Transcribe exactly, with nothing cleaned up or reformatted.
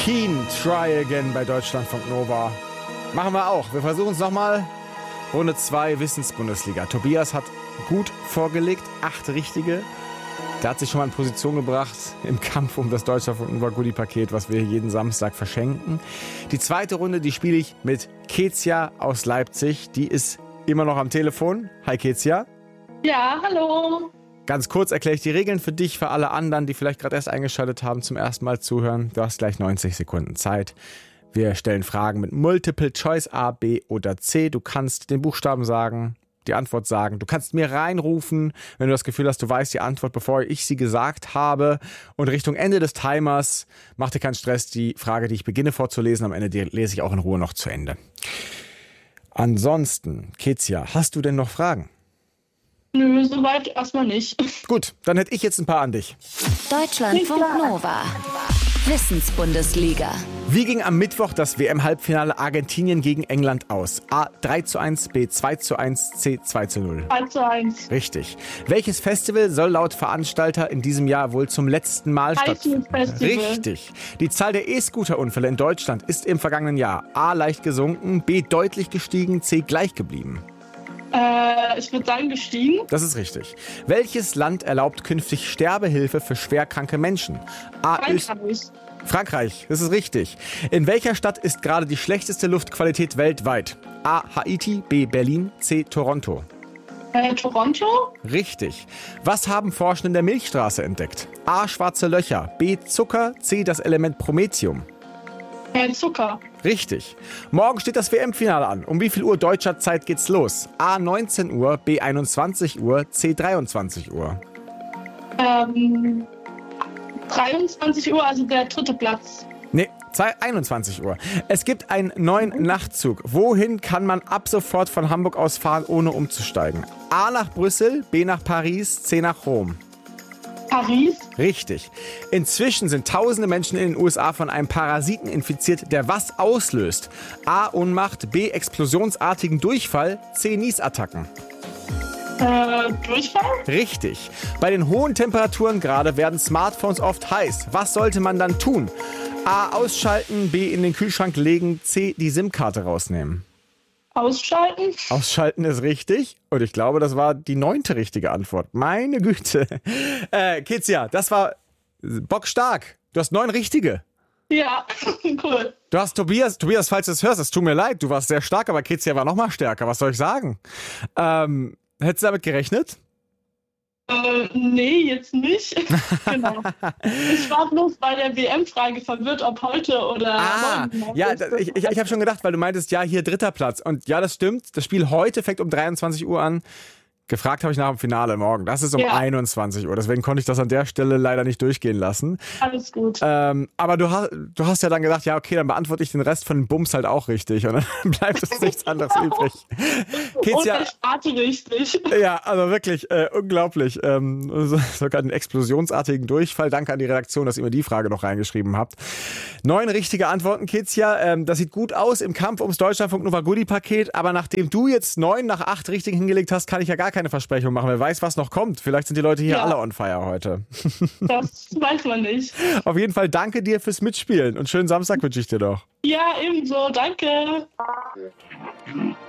Keen, Try Again bei Deutschlandfunk Nova. Machen wir auch. Wir versuchen es nochmal. Runde zwei, Wissensbundesliga. Tobias hat gut vorgelegt, acht richtige. Der hat sich schon mal in Position gebracht im Kampf um das Deutschlandfunk Nova Goodie-Paket, was wir jeden Samstag verschenken. Die zweite Runde, die spiele ich mit Kezia aus Leipzig. Die ist immer noch am Telefon. Hi Kezia. Ja, hallo. Ganz kurz erkläre ich die Regeln für dich, für alle anderen, die vielleicht gerade erst eingeschaltet haben, zum ersten Mal zuhören. Du hast gleich neunzig Sekunden Zeit. Wir stellen Fragen mit Multiple Choice A, B oder C. Du kannst den Buchstaben sagen, die Antwort sagen. Du kannst mir reinrufen, wenn du das Gefühl hast, du weißt die Antwort, bevor ich sie gesagt habe. Und Richtung Ende des Timers, mach dir keinen Stress, die Frage, die ich beginne vorzulesen, am Ende die lese ich auch in Ruhe noch zu Ende. Ansonsten, Kezia, hast du denn noch Fragen? Nö, soweit erstmal nicht. Gut, dann hätte ich jetzt ein paar an dich. Deutschlandfunk Nova. Wissensbundesliga. Wie ging am Mittwoch das W M-Halbfinale Argentinien gegen England aus? A drei zu eins, B zwei zu eins, C zwei zu null. eins zu eins. Richtig. Welches Festival soll laut Veranstalter in diesem Jahr wohl zum letzten Mal stattfinden? Festival. Richtig. Die Zahl der E-Scooter-Unfälle in Deutschland ist im vergangenen Jahr A leicht gesunken, B deutlich gestiegen, C gleich geblieben. Äh, ich würde sagen gestiegen. Das ist richtig. Welches Land erlaubt künftig Sterbehilfe für schwerkranke Menschen? A. Frankreich. Frankreich, das ist richtig. In welcher Stadt ist gerade die schlechteste Luftqualität weltweit? A. Haiti, B. Berlin, C. Toronto. Äh, Toronto. Richtig. Was haben Forschende in der Milchstraße entdeckt? A. Schwarze Löcher, B. Zucker, C. das Element Promethium. Äh, Zucker. Richtig. Morgen steht das W M-Finale an. Um wie viel Uhr deutscher Zeit geht's los? A. neunzehn Uhr, B. einundzwanzig Uhr, C. dreiundzwanzig Uhr. Ähm, dreiundzwanzig Uhr, also der dritte Platz. Nee, einundzwanzig Uhr. Es gibt einen neuen Nachtzug. Wohin kann man ab sofort von Hamburg aus fahren, ohne umzusteigen? A. nach Brüssel, B. nach Paris, C. nach Rom. Paris. Richtig. Inzwischen sind tausende Menschen in den U S A von einem Parasiten infiziert, der was auslöst? A. Ohnmacht, B. explosionsartigen Durchfall, C. Niesattacken. Äh, Durchfall? Richtig. Bei den hohen Temperaturen gerade werden Smartphones oft heiß. Was sollte man dann tun? A. Ausschalten, B. in den Kühlschrank legen, C. die SIM-Karte rausnehmen. Ausschalten. Ausschalten ist richtig. Und ich glaube, das war die neunte richtige Antwort. Meine Güte. Äh, Kezia, das war bockstark. Du hast neun richtige. Ja, cool. Du hast Tobias, Tobias, falls du es hörst, es tut mir leid, du warst sehr stark, aber Kezia war noch mal stärker. Was soll ich sagen? Ähm, hättest du damit gerechnet? Äh, nee, jetzt nicht. Genau. Ich war bloß bei der W M-Frage verwirrt, ob heute oder Ah, morgen. ja, da, ich, ich, ich habe schon gedacht, weil du meintest, ja, hier dritter Platz. Und ja, das stimmt. Das Spiel heute fängt um dreiundzwanzig Uhr an. Gefragt habe ich nach dem Finale morgen. Das ist um Ja. einundzwanzig Uhr. Deswegen konnte ich das an der Stelle leider nicht durchgehen lassen. Alles gut. Ähm, aber du hast, du hast ja dann gedacht, ja, okay, dann beantworte ich den Rest von den Bums halt auch richtig. Und dann bleibt uns nichts anderes übrig. Und Kezia, ich starte richtig. ja, also wirklich äh, unglaublich. Ähm, so- sogar einen explosionsartigen Durchfall. Danke an die Redaktion, dass ihr mir die Frage noch reingeschrieben habt. Neun richtige Antworten, Kezia. Ähm, das sieht gut aus im Kampf ums Deutschlandfunk Nova Goodie-Paket. Aber nachdem du jetzt neun nach acht richtig hingelegt hast, kann ich ja gar keine Versprechung machen. Wer weiß, was noch kommt. Vielleicht sind die Leute hier Ja. alle on fire heute. Das weiß man nicht. Auf jeden Fall danke dir fürs Mitspielen und schönen Samstag wünsche ich dir doch. Ja, ebenso. Danke.